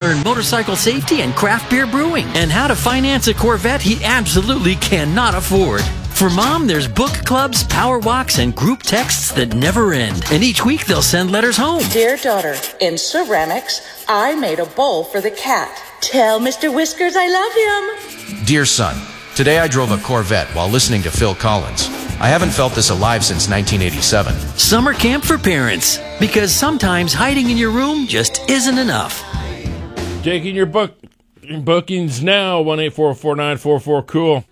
learn motorcycle safety and craft beer brewing, and how to finance a Corvette he absolutely cannot afford. For Mom, there's book clubs, power walks, and group texts that never end. And each week they'll send letters home. Dear daughter, in ceramics, I made a bowl for the cat. Tell Mr. Whiskers I love him. Dear son, today I drove a Corvette while listening to Phil Collins. I haven't felt this alive since 1987. Summer camp for parents, because sometimes hiding in your room just isn't enough. Taking your bookings now, 1-844-944-COOL.